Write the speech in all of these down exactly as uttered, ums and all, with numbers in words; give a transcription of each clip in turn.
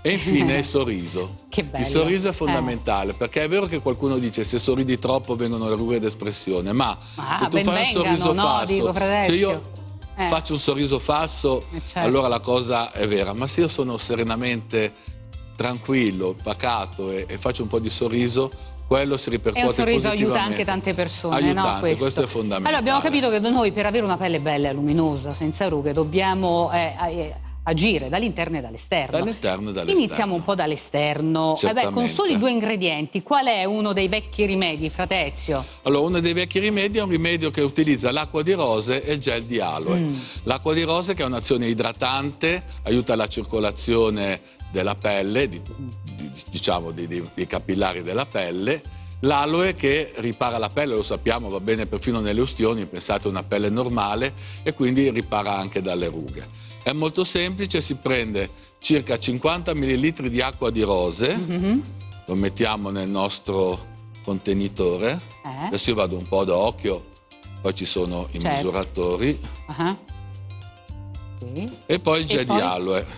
E infine il sorriso. Che bello. Il sorriso è fondamentale, eh. perché è vero che qualcuno dice se sorridi troppo vengono le rughe d'espressione, ma ah, se tu fai un sorriso no, falso, dico, se io eh. faccio un sorriso falso, eh, certo. allora la cosa è vera, ma se io sono serenamente tranquillo, pacato e, e faccio un po' di sorriso, quello si ripercuote positivamente. E un sorriso aiuta anche tante persone, Aiutante, no? Questo. questo è fondamentale. Allora abbiamo capito che noi per avere una pelle bella e luminosa, senza rughe, dobbiamo eh, eh, agire dall'interno e dall'esterno. Dall'interno e dall'esterno. Iniziamo un po' dall'esterno. Eh beh, con soli due ingredienti, qual è uno dei vecchi rimedi, Frate Ezio? Allora, uno dei vecchi rimedi è un rimedio che utilizza l'acqua di rose e il gel di aloe. Mm. L'acqua di rose, che è un'azione idratante, aiuta la circolazione della pelle, di, di, diciamo di, di, di capillari della pelle. L'aloe che ripara la pelle, lo sappiamo, va bene perfino nelle ustioni, pensate a una pelle normale, e quindi ripara anche dalle rughe. È molto semplice, si prende circa cinquanta millilitri di acqua di rose, mm-hmm. lo mettiamo nel nostro contenitore, eh. adesso io vado un po' d'occhio, poi ci sono i certo. misuratori, uh-huh. sì. e poi il gel e poi? di aloe.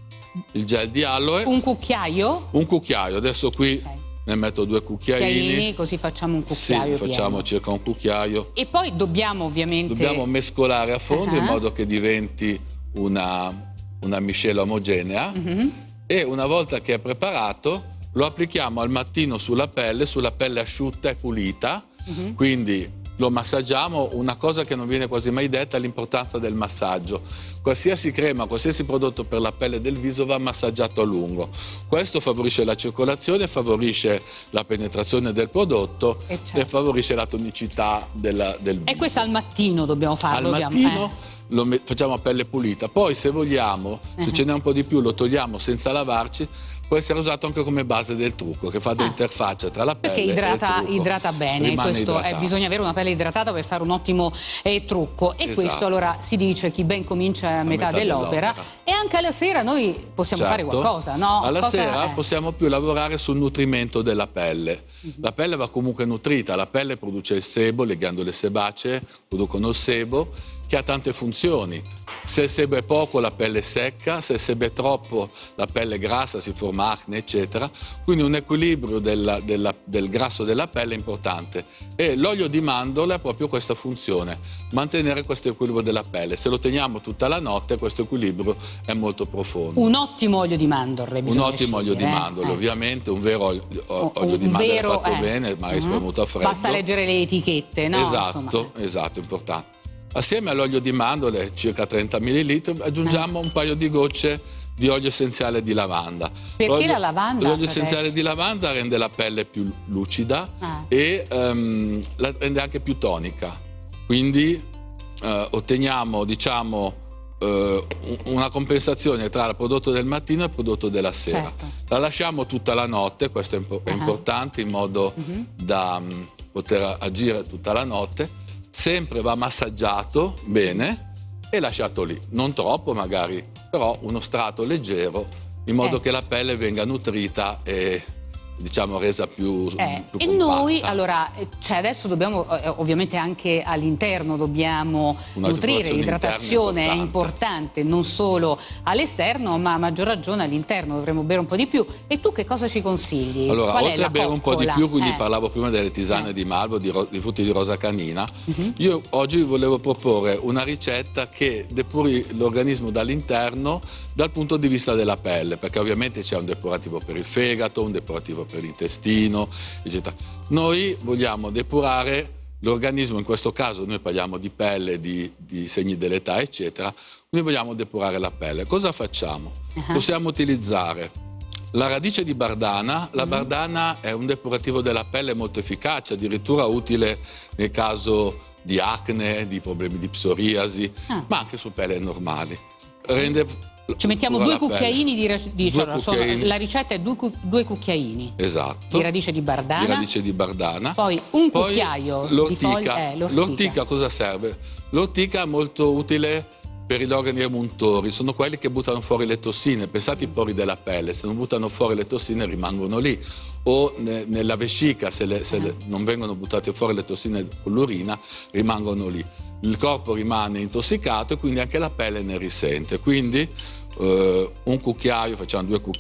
Il gel di aloe. Un cucchiaio? Un cucchiaio, adesso qui okay. ne metto due cucchiaini. Cucchiaini, così facciamo un cucchiaio Sì, facciamo pieno. circa un cucchiaio. E poi dobbiamo ovviamente... Dobbiamo mescolare a fondo uh-huh. in modo che diventi una, una miscela omogenea uh-huh. e una volta che è preparato lo applichiamo al mattino sulla pelle, sulla pelle asciutta e pulita, uh-huh. quindi lo massaggiamo. Una cosa che non viene quasi mai detta è l'importanza del massaggio. Qualsiasi crema, qualsiasi prodotto per la pelle del viso va massaggiato a lungo. Questo favorisce la circolazione, favorisce la penetrazione del prodotto e, certo. e favorisce la tonicità della, del viso. E questo al mattino dobbiamo farlo? Al dobbiamo, mattino eh. lo facciamo a pelle pulita, poi se vogliamo, uh-huh. se ce n'è un po' di più, lo togliamo senza lavarci. Può essere usato anche come base del trucco, che fa da ah. interfaccia tra la pelle Perché idrata, e il trucco. idrata bene, questo è, bisogna avere una pelle idratata per fare un ottimo eh, trucco. E esatto. questo allora si dice chi ben comincia a, a metà, metà dell'opera. Dell e anche alla sera noi possiamo certo. fare qualcosa, no? Alla Cosa sera è? possiamo più lavorare sul nutrimento della pelle. Uh-huh. La pelle va comunque nutrita, la pelle produce il sebo, le ghiandole sebacee producono il sebo, che ha tante funzioni. Se il sebo è poco la pelle è secca, se il sebo è troppo la pelle è grassa, si forma acne eccetera, quindi un equilibrio della, della, del grasso della pelle è importante e l'olio di mandorla ha proprio questa funzione, mantenere questo equilibrio della pelle. Se lo teniamo tutta la notte questo equilibrio è molto profondo. Un ottimo olio di mandorle Un ottimo olio di mandorle, eh? ovviamente un vero olio, olio di mandorle vero, fatto eh. bene, magari uh-huh. spremuto a freddo. Basta leggere le etichette, no? Esatto, Insomma. esatto, importante. Assieme all'olio di mandorle, circa trenta millilitri, aggiungiamo eh. un paio di gocce di olio essenziale di lavanda. Perché la lavanda? L'olio essenziale di lavanda rende la pelle più lucida ah. e um, la rende anche più tonica. Quindi uh, otteniamo, diciamo, uh, una compensazione tra il prodotto del mattino e il prodotto della sera. Certo. La lasciamo tutta la notte, questo è, impo- è uh-huh. importante, in modo uh-huh. da um, poter agire tutta la notte. Sempre va massaggiato bene e lasciato lì, non troppo magari, però uno strato leggero in modo eh. che la pelle venga nutrita e diciamo resa più, eh. più e compatta. noi allora cioè adesso dobbiamo eh, ovviamente anche all'interno dobbiamo Una nutrire, l'idratazione è importante non solo all'esterno ma a maggior ragione all'interno, dovremmo bere un po' di più. E tu che cosa ci consigli? Allora, Qual oltre è a bere coccola? un po' di più, quindi eh. parlavo prima delle tisane eh. di malvo, di, di frutti di rosa canina, uh-huh. io oggi volevo proporre una ricetta che depuri l'organismo dall'interno dal punto di vista della pelle, perché ovviamente c'è un depurativo per il fegato, un depurativo per l'intestino, eccetera. Noi vogliamo depurare l'organismo, in questo caso noi parliamo di pelle, di, di segni dell'età, eccetera, noi vogliamo depurare la pelle. Cosa facciamo? Uh-huh. Possiamo utilizzare la radice di bardana. La uh-huh. bardana è un depurativo della pelle molto efficace, addirittura utile nel caso di acne, di problemi di psoriasi, uh-huh. ma anche su pelle normali. Rende Ci mettiamo due cucchiaini di, di due cucchiaini. Sono, la ricetta è due, due cucchiaini esatto. di radice di bardana. Di radice di bardana. Poi un Poi cucchiaio di foglie. Eh, l'ortica cosa serve? L'ortica è molto utile per gli organi emuntori, sono quelli che buttano fuori le tossine. Pensate ai pori della pelle, se non buttano fuori le tossine rimangono lì. O ne, nella vescica, se, le, se le, non vengono buttate fuori le tossine con l'urina, rimangono lì. Il corpo rimane intossicato e quindi anche la pelle ne risente. Quindi eh, un cucchiaio, facciamo due cucchiai